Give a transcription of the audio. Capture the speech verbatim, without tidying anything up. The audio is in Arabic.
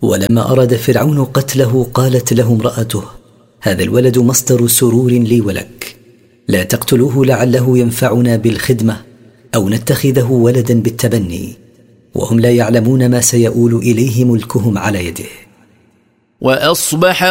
ولما أراد فرعون قتله قالت له امرأته: هذا الولد مصدر سرور لي ولك، لا تقتلوه لعله ينفعنا بالخدمة أو نتخذه ولدا بالتبني، وهم لا يعلمون ما سيؤول إليه ملكهم على يده. وأصبح